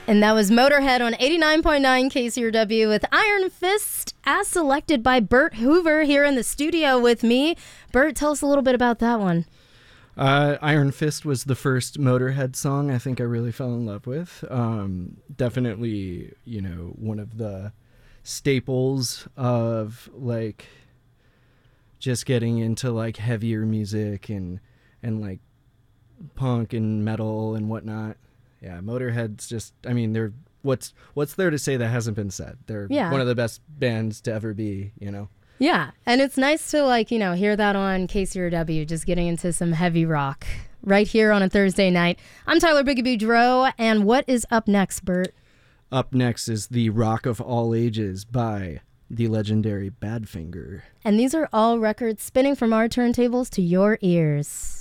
And that was Motorhead on 89.9 KCRW with Iron Fist, as selected by Bert Hoover here in the studio with me. Bert, tell us a little bit about that one. Iron Fist was the first Motorhead song I think I really fell in love with. Definitely, one of the staples of like just getting into like heavier music and like punk and metal and whatnot. Yeah, Motorhead's just, they're what's there to say that hasn't been said? They're one of the best bands to ever be, Yeah, and it's nice to hear that on KCRW, just getting into some heavy rock right here on a Thursday night. I'm Tyler Biggie Boudreau, and what is up next, Bert? Up next is The Rock of All Ages by the legendary Badfinger. And these are all records spinning from our turntables to your ears.